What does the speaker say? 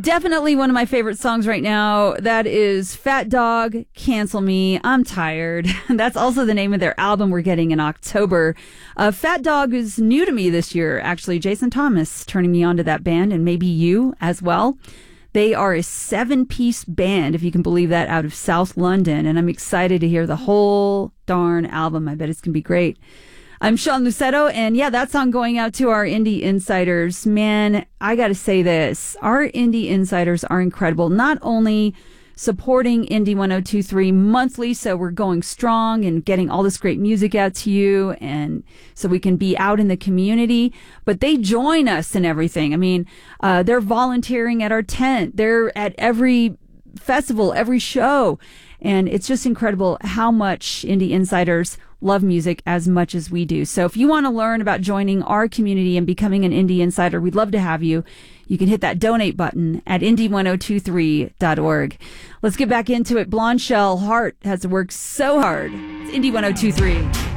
Definitely one of my favorite songs right now. That is Fat Dog, Cancel Me, I'm Tired. That's also the name of their album we're getting in October. Fat Dog is new to me this year, actually. Jason Thomas turning me on to that band, and maybe you as well. They are a 7-piece band, if you can believe that, out of South London, and I'm excited to hear the whole darn album. I bet it's going to be great. I'm Sean Lucetto, and yeah, that song going out to our indie insiders. Man, I got to say this. Our indie insiders are incredible. Not only supporting Indie 102.3 monthly, so we're going strong and getting all this great music out to you, and so we can be out in the community, but they join us in everything. I mean, they're volunteering at our tent. They're at every festival, every show, and it's just incredible how much indie insiders love music as much as we do. So if you want to learn about joining our community and becoming an indie insider, we'd love to have you. You can hit that donate button at indie1023.org. Let's get back into it. Blonde Shell Heart has worked so hard. It's Indie 102.3.